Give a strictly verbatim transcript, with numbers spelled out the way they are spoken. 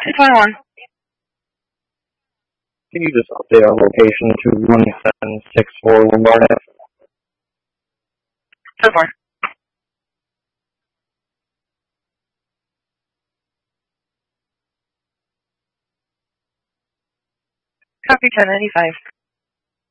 six one one. Can you just update our location to one seven six four Lombard Ave? So far. Copy ten ninety-five.